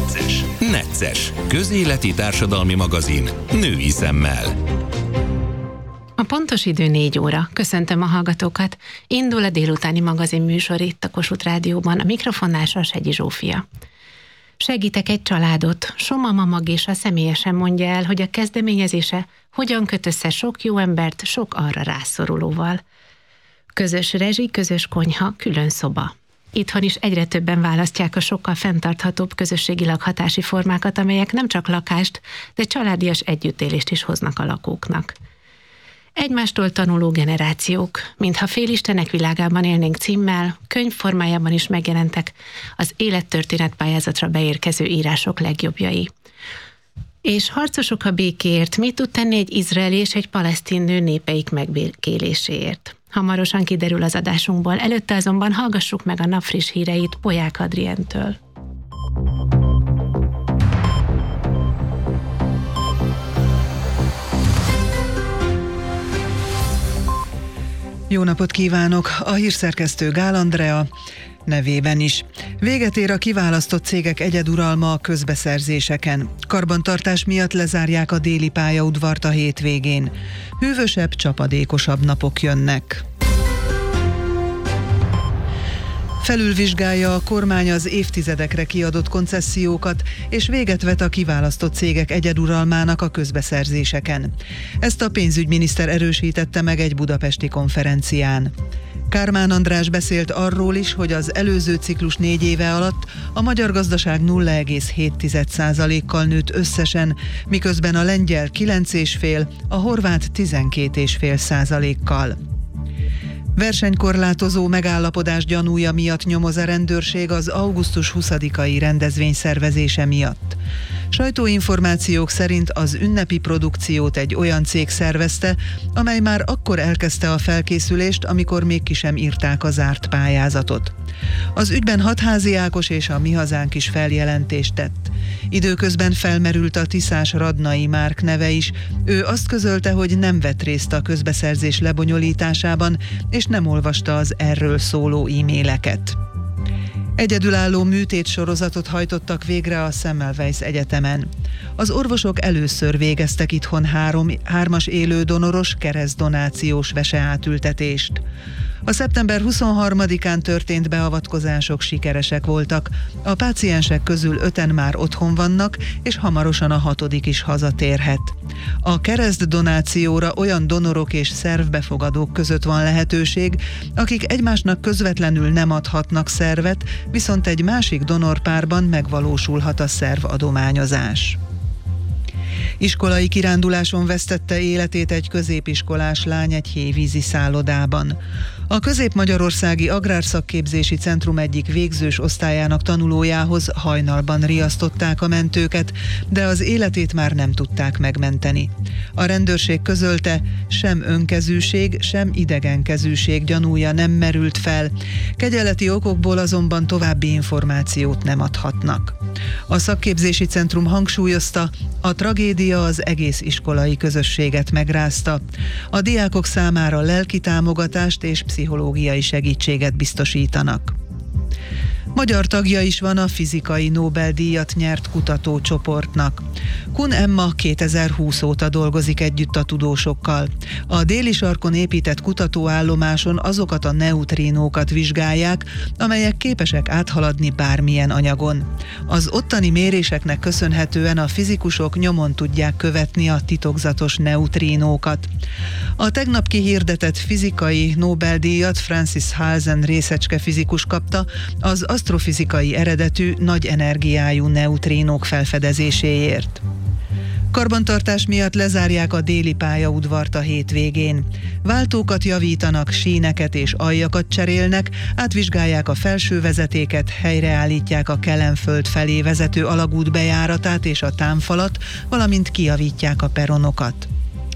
Necces. Közéleti társadalmi magazin női szemmel. A pontos idő 4 óra. Köszöntöm a hallgatókat. Indul a délutáni magazin műsor itt a Kossuth Rádióban, a mikrofonnál Sashegyi Zsófia. Segítek egy családot. Soma Mama Gésa személyesen mondja el, hogy a kezdeményezése hogyan köt össze sok jó embert sok arra rászorulóval. Közös rezsi, közös konyha, külön szoba. Itthon is egyre többen választják a sokkal fenntarthatóbb közösségi lakhatási formákat, amelyek nem csak lakást, de családias együttélést is hoznak a lakóknak. Egymástól tanuló generációk, mintha félistenek világában élnénk címmel, könyv formájában is megjelentek az élettörténet pályázatra beérkező írások legjobbjai. És harcosok a békéért, mit tud tenni egy izraeli és egy palesztin nő népeik megbékéléséért? Hamarosan kiderül az adásunkból, előtte azonban hallgassuk meg a nap friss híreit Polyák Adrientől. Jó napot kívánok! A hírszerkesztő Gál Andrea nevében is. Véget ér a kiválasztott cégek egyeduralma a közbeszerzéseken. Karbantartás miatt lezárják a déli pályaudvart a hétvégén. Hűvösebb, csapadékosabb napok jönnek. Felülvizsgálja a kormány az évtizedekre kiadott koncesziókat, és véget vet a kiválasztott cégek egyeduralmának a közbeszerzéseken. Ezt a pénzügyminiszter erősítette meg egy budapesti konferencián. Kármán András beszélt arról is, hogy az előző ciklus 4 éve alatt a magyar gazdaság 0,7%-kal nőtt összesen, miközben a lengyel 9,5%, a horvát 12,5%-kal. Versenykorlátozó megállapodás gyanúja miatt nyomoz a rendőrség az augusztus 20-ai rendezvény szervezése miatt. Sajtóinformációk szerint az ünnepi produkciót egy olyan cég szervezte, amely már akkor elkezdte a felkészülést, amikor még ki sem írták a zárt pályázatot. Az ügyben Hatházi Ákos és a Mi Hazánk is feljelentést tett. Időközben felmerült a Tiszás Radnai Márk neve is. Ő azt közölte, hogy nem vett részt a közbeszerzés lebonyolításában, és nem olvasta az erről szóló e-maileket. Egyedülálló műtétsorozatot hajtottak végre a Semmelweis Egyetemen. Az orvosok először végeztek itthon 3 élő donoros keresztdonációs veseátültetést. A szeptember 23-án történt beavatkozások sikeresek voltak. A páciensek közül 5-en már otthon vannak, és hamarosan a 6. is hazatérhet. A keresztdonációra olyan donorok és szervbefogadók között van lehetőség, akik egymásnak közvetlenül nem adhatnak szervet, viszont egy másik donorpárban megvalósulhat a szervadományozás. Iskolai kiránduláson vesztette életét egy középiskolás lány egy hévízi szállodában. A Közép-Magyarországi Agrárszakképzési Centrum egyik végzős osztályának tanulójához hajnalban riasztották a mentőket, de az életét már nem tudták megmenteni. A rendőrség közölte, sem önkezűség, sem idegenkezűség gyanúja nem merült fel. Kegyeleti okokból azonban további információt nem adhatnak. A szakképzési centrum hangsúlyozta, a tragédia az egész iskolai közösséget megrázta. A diákok számára lelki támogatást és pszichológiai segítséget biztosítanak. Magyar tagja is van a fizikai Nobel-díjat nyert kutatócsoportnak. Kun Emma 2020 óta dolgozik együtt a tudósokkal. A déli sarkon épített kutatóállomáson azokat a neutrinókat vizsgálják, amelyek képesek áthaladni bármilyen anyagon. Az ottani méréseknek köszönhetően a fizikusok nyomon tudják követni a titokzatos neutrinókat. A tegnap kihirdetett fizikai Nobel-díjat Francis Halzen részecske fizikus kapta az asztrofizikai eredetű, nagy energiájú neutrinók felfedezéséért. Karbantartás miatt lezárják a déli pályaudvart a hétvégén. Váltókat javítanak, síneket és aljakat cserélnek, átvizsgálják a felső vezetéket, helyreállítják a Kelenföld felé vezető alagút bejáratát és a támfalat, valamint kijavítják a peronokat.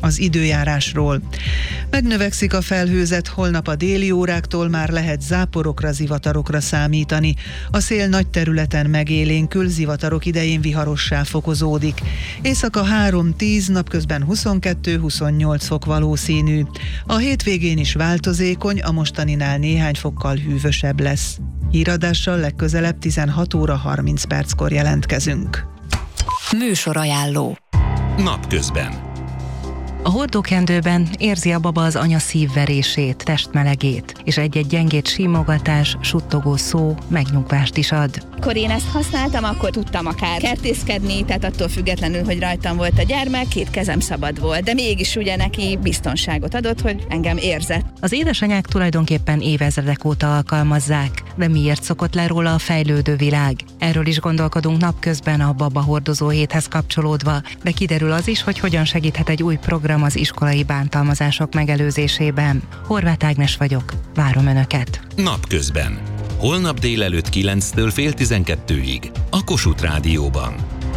Az időjárásról. Megnövekszik a felhőzet, holnap a déli óráktól már lehet záporokra, zivatarokra számítani. A szél nagy területen megélénkül, zivatarok idején viharossá fokozódik. Éjszaka 3-10, napközben 22-28 fok valószínű. A hétvégén is változékony, a mostaninál néhány fokkal hűvösebb lesz. Híradással legközelebb 16 óra 30 perckor jelentkezünk. Műsorajánló. Napközben. A hordókendőben érzi a baba az anya szívverését, testmelegét, és egy-egy gyengét simogatás, suttogó szó megnyugvást is ad. Amikor én ezt használtam, akkor tudtam akár kertészkedni, tehát attól függetlenül, hogy rajtam volt a gyermek, 2 kezem szabad volt, de mégis ugye neki biztonságot adott, hogy engem érzett. Az édesanyák tulajdonképpen évezredek óta alkalmazzák, de miért szokott le róla a fejlődő világ? Erről is gondolkodunk napközben a baba hordozó héthez kapcsolódva, de kiderül az is, hogy hogyan segíthet egy új program az iskolai bántalmazások megelőzésében. Horváth Ágnes vagyok, várom Önöket. Napközben. Holnap délelőtt 9-től fél 12-ig. A Kossuth Rádióban.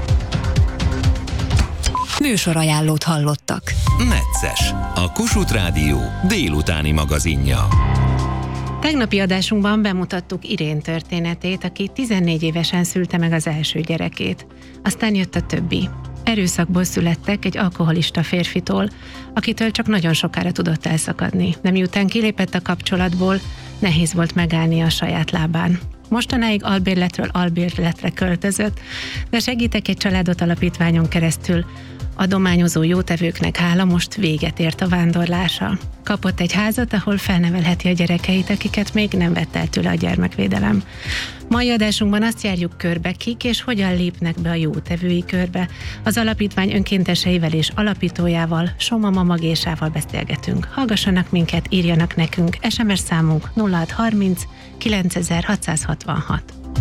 Műsorajánlót hallottak. Necces. A Kossuth Rádió délutáni magazinja. Tegnapi adásunkban bemutattuk Irén történetét, aki 14 évesen szülte meg az első gyerekét. Aztán jött a többi. Erőszakból születtek egy alkoholista férfitól, akitől csak nagyon sokára tudott elszakadni, de miután kilépett a kapcsolatból, nehéz volt megállni a saját lábán. Mostanáig albérletről albérletre költözött, de Segítek egy családot alapítványon keresztül adományozó jótevőknek hála most véget ért a vándorlása. Kapott egy házat, ahol felnevelheti a gyerekeit, akiket még nem vett el tőle a gyermekvédelem. Mai adásunkban azt járjuk körbe, kik és hogyan lépnek be a jótevői körbe. Az alapítvány önkénteseivel és alapítójával, Somama Magésával beszélgetünk. Hallgassanak minket, írjanak nekünk. SMS számunk 0630 9666.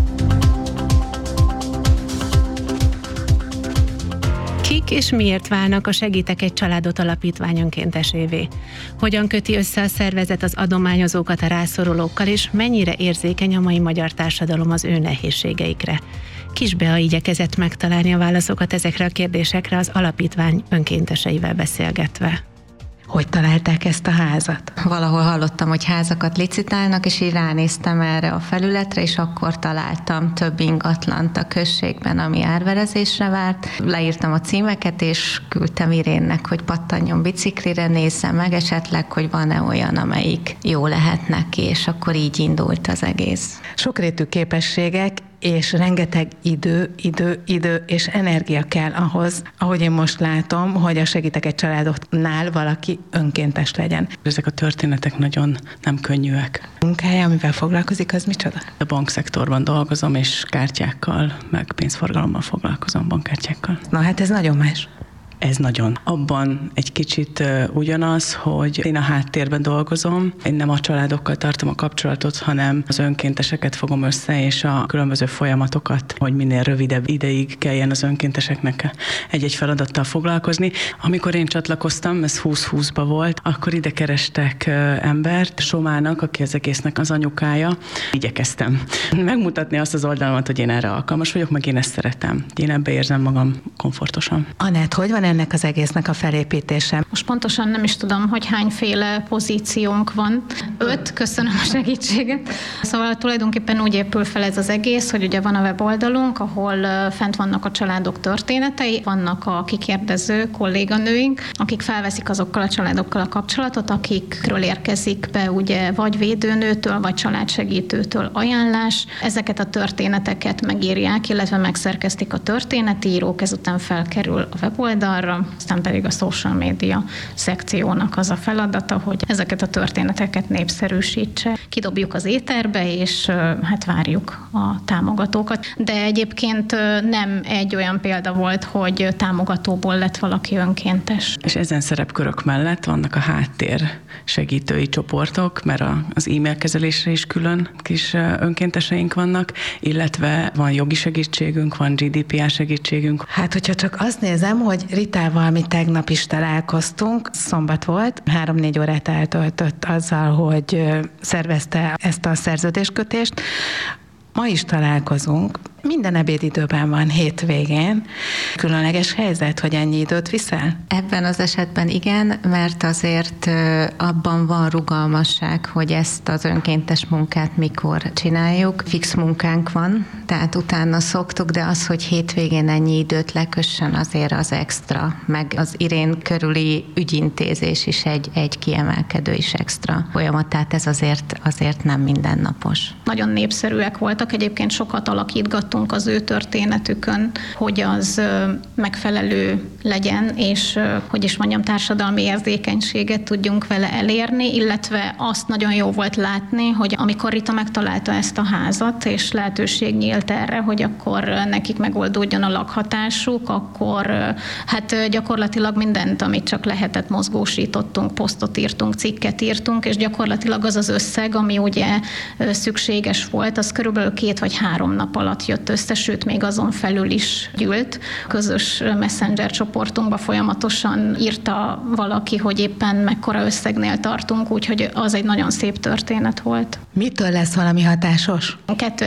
Kik és miért válnak a Segítek egy családot alapítvány önkéntesévé? Hogyan köti össze a szervezet az adományozókat a rászorulókkal, és mennyire érzékeny a mai magyar társadalom az ő nehézségeikre? Kis Bea igyekezett megtalálni a válaszokat ezekre a kérdésekre az alapítvány önkénteseivel beszélgetve. Hogy találták ezt a házat? Valahol hallottam, hogy házakat licitálnak, és így ránéztem erre a felületre, és akkor találtam több ingatlant a községben, ami árverezésre várt. Leírtam a címeket, és küldtem Irénnek, hogy pattanjon biciklire, nézze meg esetleg, hogy van-e olyan, amelyik jó lehet neki, és akkor így indult az egész. Sokrétű képességek, és rengeteg idő és energia kell ahhoz, ahogy én most látom, hogy a Segítek egy családotnál valaki önkéntes legyen. Ezek a történetek nagyon nem könnyűek. A munkája, amivel foglalkozik, az micsoda? A bankszektorban dolgozom, és kártyákkal, meg pénzforgalommal foglalkozom, bankkártyákkal. Na hát ez nagyon más. Ez nagyon. Abban egy kicsit ugyanaz, hogy én a háttérben dolgozom, én nem a családokkal tartom a kapcsolatot, hanem az önkénteseket fogom össze, és a különböző folyamatokat, hogy minél rövidebb ideig kelljen az önkénteseknek egy-egy feladattal foglalkozni. Amikor én csatlakoztam, ez 2020-ban volt, akkor ide kerestek embert, Somának, aki az egésznek az anyukája. Igyekeztem megmutatni azt az oldalamat, hogy én erre alkalmas vagyok, meg én ezt szeretem. Én ebbe érzem magam komfortosan. Anett, hogy van ennek az egésznek a felépítése? Most pontosan nem is tudom, hogy hányféle pozíciónk van. 5, köszönöm a segítséget. Szóval tulajdonképpen úgy épül fel ez az egész, hogy ugye van a weboldalunk, ahol fent vannak a családok történetei, vannak a kikérdező kolléganőink, akik felveszik azokkal a családokkal a kapcsolatot, akikről érkezik be ugye vagy védőnőtől, vagy családsegítőtől ajánlás. Ezeket a történeteket megírják, illetve megszerkesztik a történetírók, ezután felkerül a weboldalra, aztán pedig a social media szekciónak az a feladata, hogy ezeket a történeteket népszerűsítse. Kidobjuk az éterbe, és hát várjuk a támogatókat. De egyébként nem egy olyan példa volt, hogy támogatóból lett valaki önkéntes. És ezen szerepkörök mellett vannak a háttér segítői csoportok, mert az e-mail kezelésre is külön kis önkénteseink vannak, illetve van jogi segítségünk, van GDPR segítségünk. Hát, hogyha csak azt nézem, hogy Ritával mi tegnap is találkoztunk, szombat volt, 3-4 órát eltöltött azzal, hogy szervezte ezt a szerződéskötést. Ma is találkozunk. Minden ebédidőben van hétvégén. Különleges helyzet, hogy ennyi időt viszel? Ebben az esetben igen, mert azért abban van rugalmasság, hogy ezt az önkéntes munkát mikor csináljuk. Fix munkánk van, tehát utána szoktuk, de az, hogy hétvégén ennyi időt lekössen, azért az extra. Meg az Irén körüli ügyintézés is egy kiemelkedő is extra folyamat, tehát ez azért nem mindennapos. Nagyon népszerűek voltak, egyébként sokat alakítgattunk az ő történetükön, hogy az megfelelő legyen, és hogy is mondjam, társadalmi érzékenységet tudjunk vele elérni, illetve azt nagyon jó volt látni, hogy amikor Rita megtalálta ezt a házat, és lehetőség nyílt erre, hogy akkor nekik megoldódjon a lakhatásuk, akkor hát gyakorlatilag mindent, amit csak lehetett, mozgósítottunk, posztot írtunk, cikket írtunk, és gyakorlatilag az az összeg, ami ugye szükséges volt, az körülbelül 2 vagy 3 nap alatt jött össze, sőt még azon felül is gyűlt. Közös Messenger csoportunkba folyamatosan írta valaki, hogy éppen mekkora összegnél tartunk, úgyhogy az egy nagyon szép történet volt. Mitől lesz valami hatásos?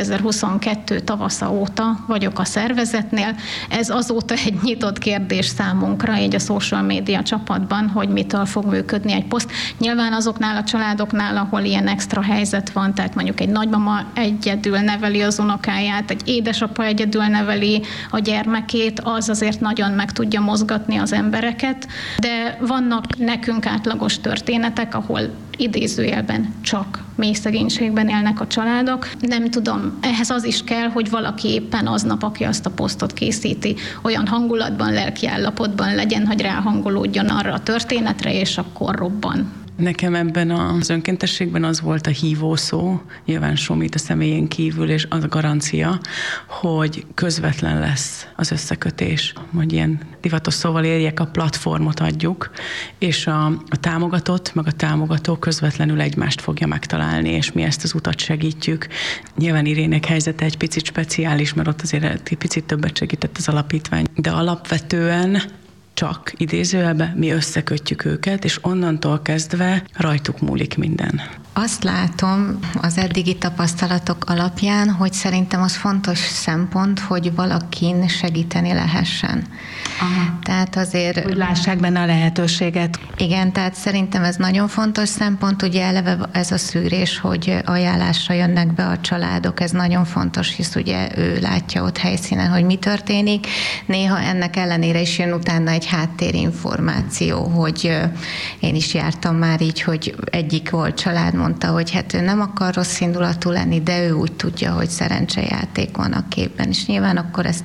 2022 tavasza óta vagyok a szervezetnél. Ez azóta egy nyitott kérdés számunkra, így a social media csapatban, hogy mitől fog működni egy poszt. Nyilván azoknál a családoknál, ahol ilyen extra helyzet van, tehát mondjuk egy nagymama egyedül neveli az unokáját, egy édesapa egyedül neveli a gyermekét, az azért nagyon meg tudja mozgatni az embereket, de vannak nekünk átlagos történetek, ahol idézőjelben csak mély szegénységben élnek a családok. Nem tudom, ehhez az is kell, hogy valaki éppen aznap, aki azt a posztot készíti, olyan hangulatban, lelkiállapotban legyen, hogy ráhangolódjon arra a történetre, és akkor robban. Nekem ebben az önkéntességben az volt a hívó szó, nyilván Somit a személyén kívül, és az a garancia, hogy közvetlen lesz az összekötés. Hogy ilyen divatos szóval érjek, a platformot adjuk, és a támogatott, meg a támogató közvetlenül egymást fogja megtalálni, és mi ezt az utat segítjük. Nyilván Irének helyzete egy picit speciális, mert ott azért egy picit többet segített az alapítvány, de alapvetően csak idézőjelben mi összekötjük őket, és onnantól kezdve rajtuk múlik minden. Azt látom az eddigi tapasztalatok alapján, hogy szerintem az fontos szempont, hogy valakin segíteni lehessen. Aha. Tehát azért... Hogy lássák benne a lehetőséget. Igen, tehát szerintem ez nagyon fontos szempont, ugye eleve ez a szűrés, hogy ajánlásra jönnek be a családok, ez nagyon fontos, hisz ugye ő látja ott helyszínen, hogy mi történik. Néha ennek ellenére is jön utána egy háttérinformáció, hogy én is jártam már így, hogy egyik volt család mondta, hogy hát ő nem akar rossz indulatú lenni, de ő úgy tudja, hogy szerencsejáték van a képben, és nyilván akkor ezt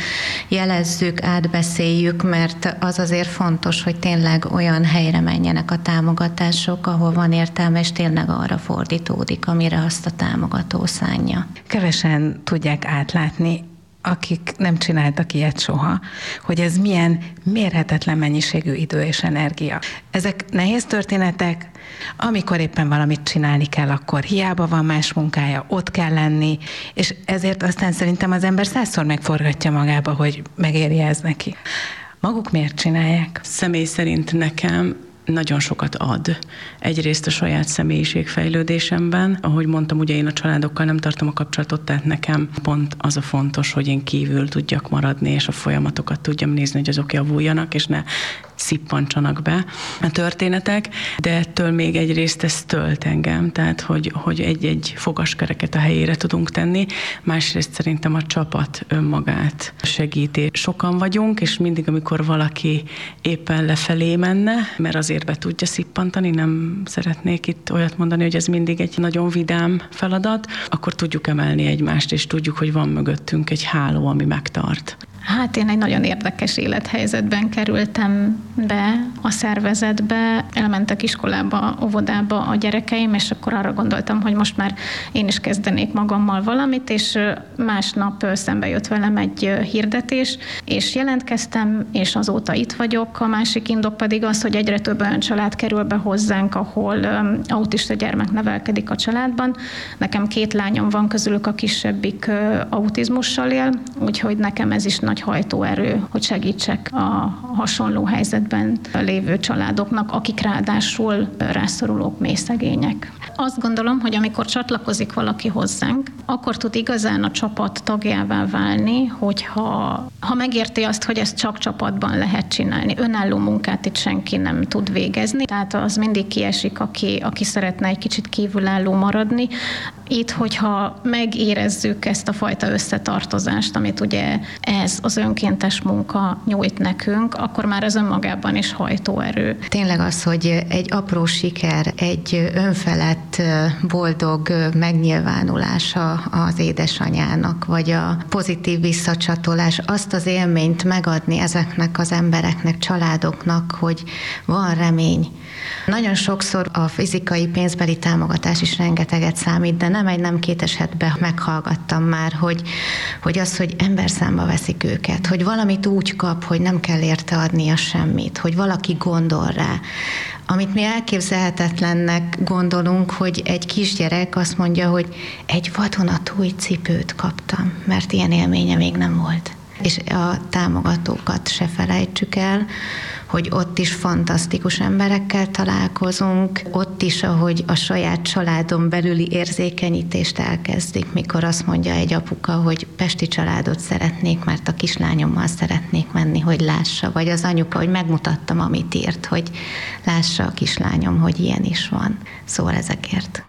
jelezzük, átbeszéljük, mert az azért fontos, hogy tényleg olyan helyre menjenek a támogatások, ahol van értelme, és tényleg arra fordítódik, amire azt a támogató szánja. Kevesen tudják átlátni, akik nem csináltak ilyet soha, hogy ez milyen mérhetetlen mennyiségű idő és energia. Ezek nehéz történetek, amikor éppen valamit csinálni kell, akkor hiába van más munkája, ott kell lenni, és ezért aztán szerintem az ember 100-szor megforgatja magába, hogy megérje ez neki. Maguk miért csinálják? Személy szerint nekem nagyon sokat ad. Egyrészt a saját személyiségfejlődésemben, ahogy mondtam, ugye én a családokkal nem tartom a kapcsolatot, tehát nekem pont az a fontos, hogy én kívül tudjak maradni, és a folyamatokat tudjam nézni, hogy azok javuljanak, és ne szippantsanak be a történetek, de ettől még egyrészt ez tölt engem, tehát hogy egy fogaskereket a helyére tudunk tenni, másrészt szerintem a csapat önmagát segíti. Sokan vagyunk, és mindig, amikor valaki éppen lefelé menne, mert azért be tudja szippantani, nem szeretnék itt olyat mondani, hogy ez mindig egy nagyon vidám feladat, akkor tudjuk emelni egymást, és tudjuk, hogy van mögöttünk egy háló, ami megtart. Hát én egy nagyon érdekes élethelyzetben kerültem be a szervezetbe, elmentek iskolába, óvodába a gyerekeim, és akkor arra gondoltam, hogy most már én is kezdenék magammal valamit, és másnap szembe jött velem egy hirdetés, és jelentkeztem, és azóta itt vagyok. A másik indok pedig az, hogy egyre több olyan család kerül be hozzánk, ahol autista gyermek nevelkedik a családban. Nekem 2 lányom van, közülük a kisebbik autizmussal él, úgyhogy nekem ez is nagy nagy hajtóerő, hogy segítsek a hasonló helyzetben lévő családoknak, akik ráadásul rászorulók, mély szegények. Azt gondolom, hogy amikor csatlakozik valaki hozzánk, akkor tud igazán a csapat tagjává válni, hogyha megérti azt, hogy ezt csak csapatban lehet csinálni. Önálló munkát itt senki nem tud végezni, tehát az mindig kiesik, aki szeretne egy kicsit kívülálló maradni. Itt, hogyha megérezzük ezt a fajta összetartozást, amit ugye ez az önkéntes munka nyújt nekünk, akkor már ez önmagában is hajtóerő. Tényleg az, hogy egy apró siker, egy önfelett boldog megnyilvánulása az édesanyának, vagy a pozitív visszacsatolás, azt az élményt megadni ezeknek az embereknek, családoknak, hogy van remény. Nagyon sokszor a fizikai pénzbeli támogatás is rengeteget számít, de nem két esetben meghallgattam már, hogy az, hogy emberszámba veszik őket, hogy valamit úgy kap, hogy nem kell érte adnia semmit, hogy valaki gondol rá. Amit mi elképzelhetetlennek gondolunk, hogy egy kisgyerek azt mondja, hogy egy vadonatúj cipőt kaptam, mert ilyen élménye még nem volt. És a támogatókat se felejtsük el, hogy ott is fantasztikus emberekkel találkozunk, ott is, ahogy a saját családon belüli érzékenyítést elkezdik, mikor azt mondja egy apuka, hogy pesti családot szeretnék, mert a kislányommal szeretnék menni, hogy lássa, vagy az anyuka, hogy megmutattam, amit írt, hogy lássa a kislányom, hogy ilyen is van. Szóval ezekért.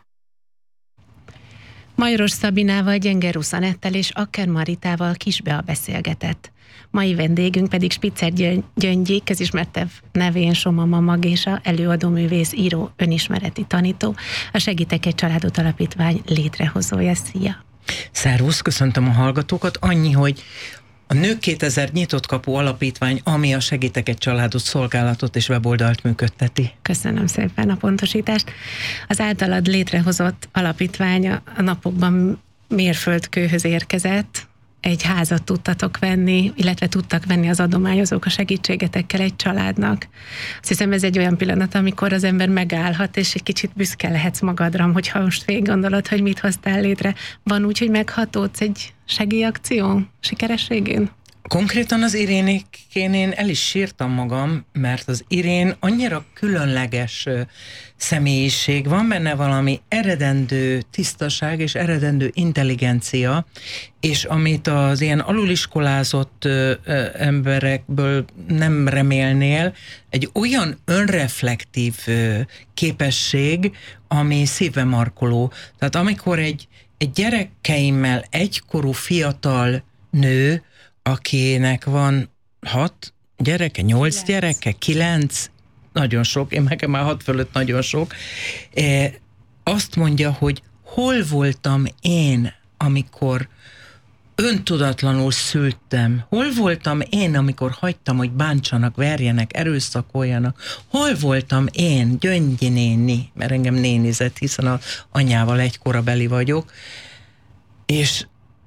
Majoros Szabinával, Gyenger Ruszanettel és Akker Maritával Kisbea beszélgetett. Mai vendégünk pedig Spitzer Gyöngyi, közismertebb nevén Somama Magésa, előadóművész, író, önismereti tanító, a Segítek egy családot alapítvány létrehozója. Szia! Szervusz, köszöntöm a hallgatókat. Annyi, hogy a Nők 2000 nyitott kapu alapítvány, ami a Segítek egy családot szolgálatot és weboldalt működteti. Köszönöm szépen a pontosítást. Az általad létrehozott alapítvány a napokban mérföldkőhöz érkezett. Egy házat tudtatok venni, illetve tudtak venni az adományozók a segítségetekkel egy családnak. Azt hiszem, ez egy olyan pillanat, amikor az ember megállhat, és egy kicsit büszke lehetsz magadra, hogyha most végig gondolod, hogy mit hoztál létre. Van úgy, hogy meghatódsz egy segélyakció sikerességén? Konkrétan az Irénékén én el is sírtam magam, mert az Irén annyira különleges személyiség, van benne valami eredendő tisztaság és eredendő intelligencia, és amit az ilyen aluliskolázott emberekből nem remélnél, egy olyan önreflektív képesség, ami szívbe markoló. Tehát amikor egy gyerekeimmel egykorú fiatal nő, akinek van 6 gyereke, 8 gyereke, 9, nagyon sok, én nekem már 6 fölött nagyon sok, azt mondja, hogy hol voltam én, amikor öntudatlanul szültem, hol voltam én, amikor hagytam, hogy bántsanak, verjenek, erőszakoljanak, hol voltam én, Gyöngyi néni, mert engem nénizett, hiszen az anyával egy korabeli vagyok, és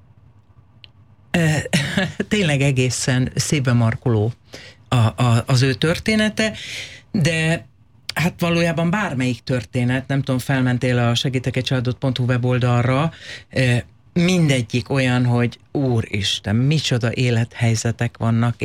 tényleg egészen szívbe markoló az ő története, de hát valójában bármelyik történet, nem tudom, felmentél a segítekegycsaládot.hu weboldalra, mindegyik olyan, hogy úristen, micsoda élethelyzetek vannak,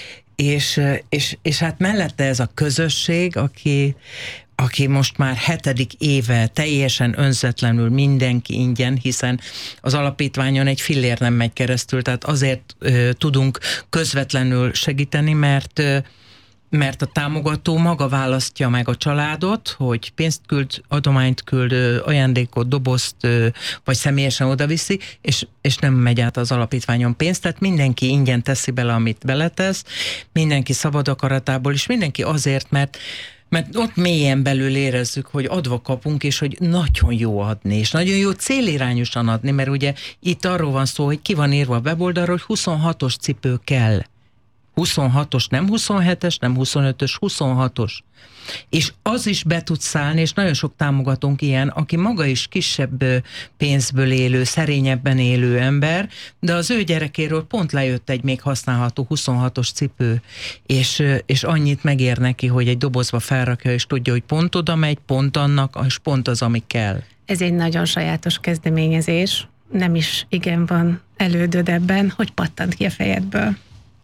és hát mellette ez a közösség, aki most már 7. éve teljesen önzetlenül mindenki ingyen, hiszen az alapítványon egy fillér nem megy keresztül, tehát azért tudunk közvetlenül segíteni, mert a támogató maga választja meg a családot, hogy pénzt küld, adományt küld, ajándékot, dobozt, vagy személyesen odaviszi, és nem megy át az alapítványon pénzt, tehát mindenki ingyen teszi bele, amit beletesz, mindenki szabad akaratából, és mindenki azért, mert ott mélyen belül érezzük, hogy adva kapunk, és hogy nagyon jó adni, és nagyon jó célirányosan adni, mert ugye itt arról van szó, hogy ki van írva a weboldalról, hogy 26-os cipő kell. 26-os, nem 27-es, nem 25-ös, 26-os. És az is be tud szállni, és nagyon sok támogatónk ilyen, aki maga is kisebb pénzből élő, szerényebben élő ember, de az ő gyerekéről pont lejött egy még használható 26-os cipő, és annyit megér neki, hogy egy dobozba felrakja, és tudja, hogy pont oda megy, pont annak, és pont az, ami kell. Ez egy nagyon sajátos kezdeményezés, nem is igen van elődöd ebben, hogy pattant ki a fejedből.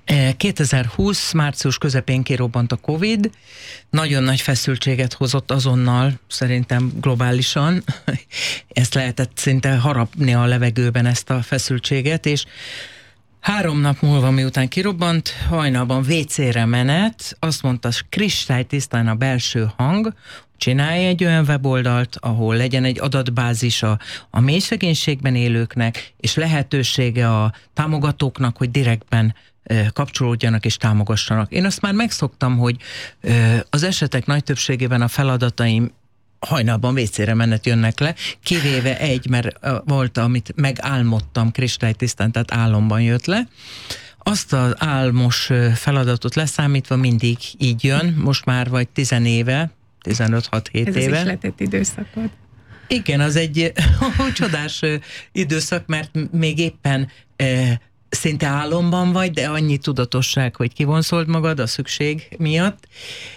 2020 március közepén kirobbant a Covid, nagyon nagy feszültséget hozott azonnal, szerintem globálisan. Ezt lehetett szinte harapni a levegőben, ezt a feszültséget, és 3 nap múlva, miután kirobbant, hajnalban WC-re menet, azt mondta, kristálytisztán a belső hang, csinálj egy olyan weboldalt, ahol legyen egy adatbázis a mély szegénységben élőknek, és lehetősége a támogatóknak, hogy direktben kapcsolódjanak és támogassanak. Én azt már megszoktam, hogy az esetek nagy többségében a feladataim hajnalban WC-re menet jönnek le, kivéve egy, mert volt, amit megálmodtam kristálytisztán, tehát álomban jött le. Azt az álmos feladatot leszámítva mindig így jön, most már vagy 10 éve, 15-6-7 éve. Ez az ihletett időszakod. Igen, az egy csodás időszak, mert még éppen szinte álomban vagy, de annyi tudatosság, hogy kivonszold magad a szükség miatt,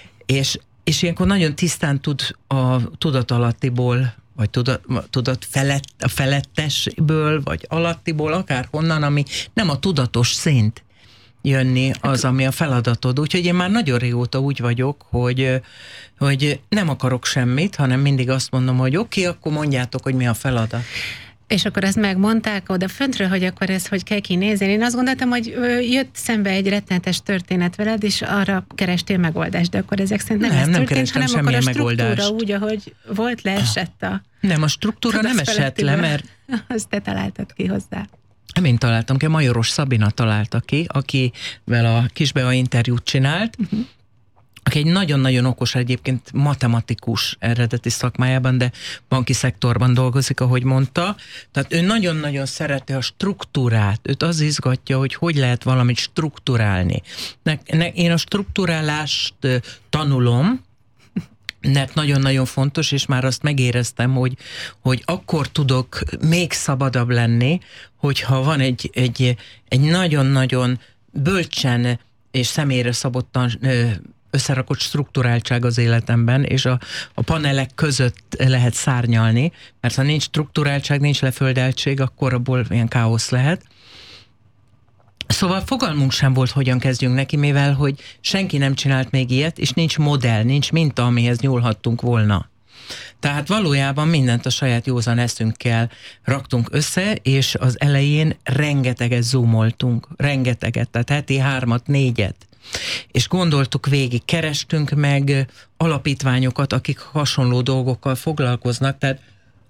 és ilyenkor nagyon tisztán tud a tudatalattiból, vagy a felettesből, vagy alattiból, akárhonnan, ami nem a tudatos szint jönni az, ami a feladatod. Úgyhogy én már nagyon régóta úgy vagyok, hogy nem akarok semmit, hanem mindig azt mondom, hogy oké, akkor mondjátok, hogy mi a feladat. És akkor ezt megmondták oda föntről, hogy akkor ez hogy kell kinézni. Én azt gondoltam, hogy jött szembe egy rettenetes történet veled, és arra kerestél megoldást, de akkor ezek szerint nem történt, hanem akkor a struktúra úgy, ahogy volt, leesett a... Nem, a struktúra nem esett le, mert... Azt te találtad ki hozzá. Nem én találtam ki, a Majoros Szabina találta ki, akivel a Kisbea interjút csinált, aki egy nagyon-nagyon okos, egyébként matematikus eredeti szakmájában, de banki szektorban dolgozik, ahogy mondta. Tehát ő nagyon-nagyon szereti a struktúrát. Őt az izgatja, hogy lehet valamit strukturálni. Én a strukturálást tanulom, mert nagyon-nagyon fontos, és már azt megéreztem, hogy akkor tudok még szabadabb lenni, hogyha van egy nagyon-nagyon bölcsen és személyre szabottan összerakott strukturáltság az életemben, és a panelek között lehet szárnyalni, mert ha nincs strukturáltság, nincs leföldeltség, akkor abból ilyen káosz lehet. Szóval fogalmunk sem volt, hogyan kezdjünk neki, mivel hogy senki nem csinált még ilyet, és nincs modell, nincs minta, amihez nyúlhattunk volna. Tehát valójában mindent a saját józan eszünkkel raktunk össze, és az elején rengeteget zoomoltunk, rengeteget, tehát heti 3-4, és gondoltuk végig, kerestünk meg alapítványokat, akik hasonló dolgokkal foglalkoznak, tehát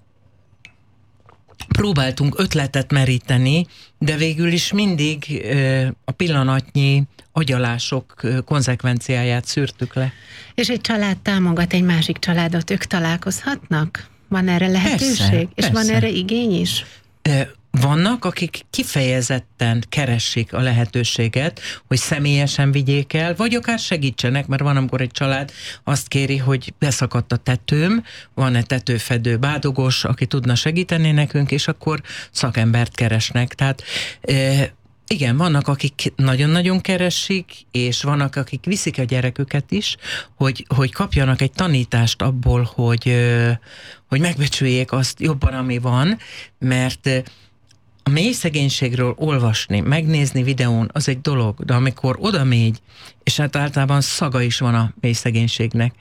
próbáltunk ötletet meríteni, de végül is mindig a pillanatnyi agyalások konzekvenciáját szűrtük le. És egy család támogat egy másik családot, ők találkozhatnak? Van erre lehetőség? És persze. Van erre igény is? Vannak, akik kifejezetten keresik a lehetőséget, hogy személyesen vigyék el, vagy akár segítsenek, mert van, amikor egy család azt kéri, hogy beszakadt a tetőm, van-e tetőfedő bádogos, aki tudna segíteni nekünk, és akkor szakembert keresnek. Tehát igen, vannak, akik nagyon-nagyon keresik, és vannak, akik viszik a gyereküket is, hogy kapjanak egy tanítást abból, hogy megbecsüljék azt jobban, ami van, mert a mély szegénységről olvasni, megnézni videón, az egy dolog, de amikor oda megy, és hát általában szaga is van a mély szegénységnek,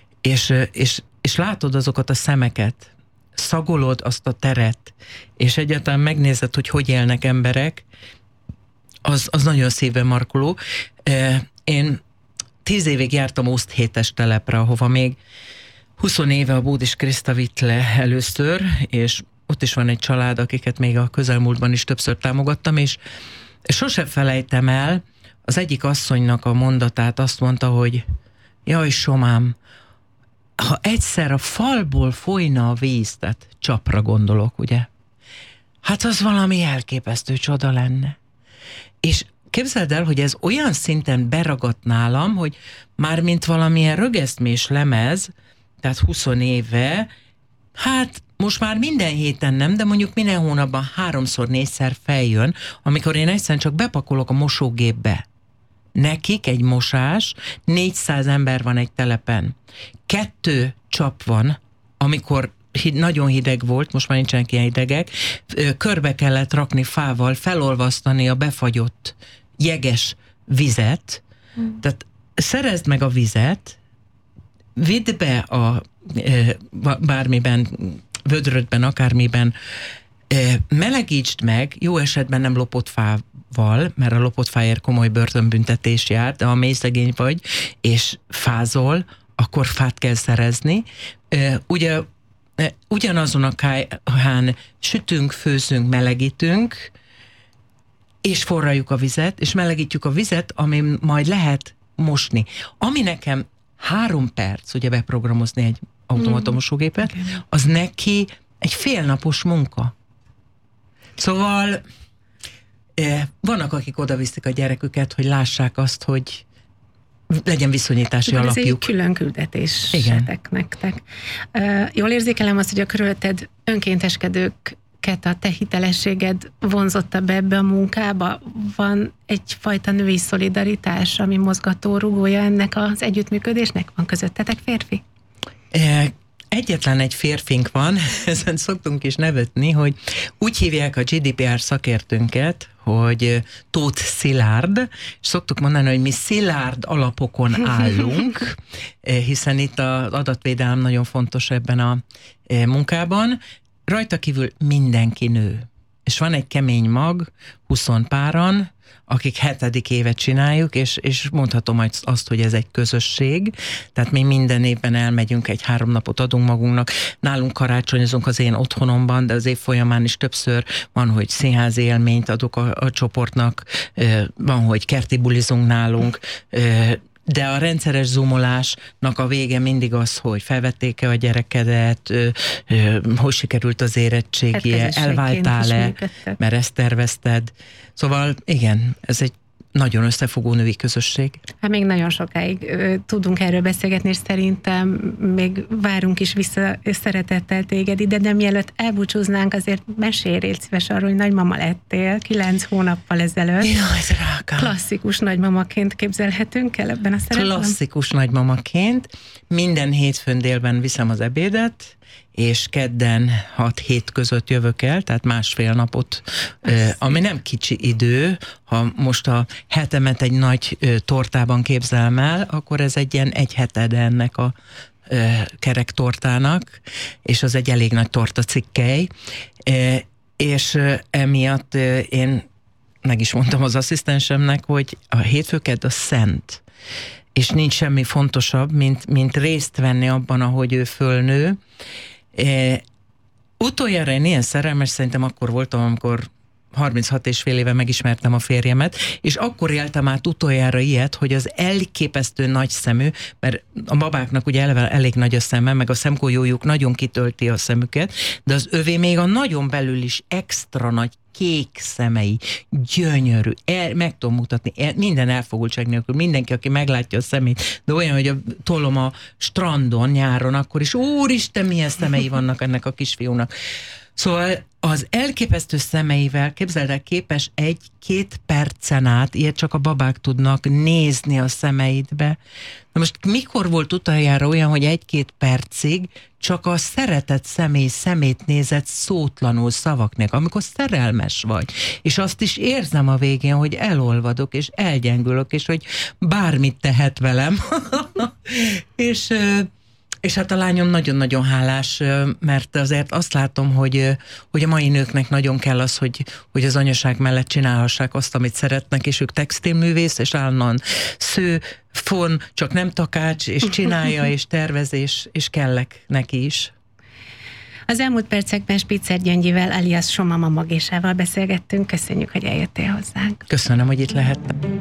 és látod azokat a szemeket, szagolod azt a teret, és egyáltalán megnézed, hogy élnek emberek, az nagyon szívben markoló. Én 10 évig jártam Ószthétes telepre, ahova még 20 éve a Bódis Kriszta vitt le először, és ott is van egy család, akiket még a közelmúltban is többször támogattam, és sose felejtem el, az egyik asszonynak a mondatát, azt mondta, hogy jaj, Somám, ha egyszer a falból folyna a víz, tehát csapra gondolok, ugye? Hát az valami elképesztő csoda lenne. És képzeld el, hogy ez olyan szinten beragadt nálam, hogy már mint valamilyen rögesztmés lemez, tehát 20 éve, hát most már minden héten nem, de mondjuk minden hónapban 3-4-szer feljön, amikor én egyszerűen csak bepakolok a mosógépbe. Nekik egy mosás, 400 ember van egy telepen. 2 csap van, amikor nagyon hideg volt, most már nincsenek ilyen hidegek, körbe kellett rakni fával, felolvasztani a befagyott jeges vizet, tehát szerezd meg a vizet, vidd be a bármiben, vödrödben, akármiben, melegítsd meg, jó esetben nem lopott fával, mert a lopott fáért komoly börtönbüntetés jár, de ha mély szegény vagy, és fázol, akkor fát kell szerezni. Ugye ugyanazon a kályhán sütünk, főzünk, melegítünk, és forraljuk a vizet, és melegítjük a vizet, ami majd lehet mosni. Ami nekem 3 perc, ugye beprogramozni egy automata mosógépet, az neki egy félnapos munka. Szóval vannak, akik odaviszik a gyereküket, hogy lássák azt, hogy legyen viszonyítási alapjuk. Ez egy külön küldetésetek nektek. Jól érzékelem azt, hogy a körülötted önkénteskedőket a te hitelességed vonzotta be ebbe a munkába. Van egyfajta női szolidaritás, ami mozgatórugója ennek az együttműködésnek? Van közöttetek férfi? Egyetlen egy férfink van, ezen szoktunk is nevetni, hogy úgy hívják a GDPR szakértőnket, hogy Tóth Szilárd, és szoktuk mondani, hogy mi szilárd alapokon állunk, hiszen itt az adatvédelem nagyon fontos ebben a munkában. Rajta kívül mindenki nő. És van egy kemény mag, 20 páran, akik 7. évet csináljuk, és mondhatom azt, hogy ez egy közösség, tehát mi minden évben elmegyünk, egy 3 napot adunk magunknak, nálunk karácsonyozunk az én otthonomban, de az év folyamán is többször van, hogy színházi élményt adok a csoportnak, van, hogy kerti bulizunk nálunk, de a rendszeres zoomolásnak a vége mindig az, hogy felvették-e a gyerekedet, hogy sikerült az érettségie, elváltál-e, mert ezt tervezted. Szóval igen, ez egy nagyon összefogó női közösség. Hát még nagyon sokáig tudunk erről beszélgetni, és szerintem még várunk is vissza szeretettel téged ide, de mielőtt elbúcsúznánk, azért mesélj légy szíves arról, hogy nagymama lettél 9 hónappal ezelőtt. Klasszikus nagymamaként képzelhetünk el ebben a szerepben? Klasszikus nagymamaként. Minden hétfőn délben viszem az ebédet, és kedden 6-7 között jövök el, tehát 1,5 napot, ami nem kicsi idő. Ha most a hetemet egy nagy tortában képzelem el, akkor ez egy ilyen 1 heted ennek a kerek tortának, és az egy elég nagy tortacikkely, és emiatt én meg is mondtam az asszisztensemnek, hogy a hétfőked a szent, és nincs semmi fontosabb, mint részt venni abban, ahogy ő fölnő. Utoljára én ilyen szerelmes szerintem akkor voltam, amikor 36 és fél éve megismertem a férjemet, és akkor éltem át utoljára ilyet, hogy az elképesztő nagy szemű, mert a babáknak ugye eleve elég nagy a szeme, meg a szemgolyójuk nagyon kitölti a szemüket, de az övé még a nagyon belül is extra nagy kék szemei, gyönyörű, meg tudom mutatni, minden elfogultság nélkül, mindenki, aki meglátja a szemét, de olyan, hogy a tolom a strandon nyáron, akkor is, úristen, milyen szemei vannak ennek a kisfiúnak. Szóval az elképesztő szemeivel, képzeld el, képes 1-2 percen át, ilyet csak a babák tudnak nézni a szemeidbe. Na most mikor volt utoljára olyan, hogy 1-2 percig csak a szeretett személy szemét nézett szótlanul, szavak nélkül, amikor szerelmes vagy. És azt is érzem a végén, hogy elolvadok, és elgyengülök, és hogy bármit tehet velem. És hát a lányom nagyon-nagyon hálás, mert azért azt látom, hogy a mai nőknek nagyon kell az, hogy az anyaság mellett csinálhassák azt, amit szeretnek, és ők textilművész, és állandóan sző, fon, csak nem takács, és csinálja, és tervez, és kellek neki is. Az elmúlt percekben Spitzer Gyöngyivel, alias Somama Magésával beszélgettünk. Köszönjük, hogy eljöttél hozzánk. Köszönöm, hogy itt lehettem.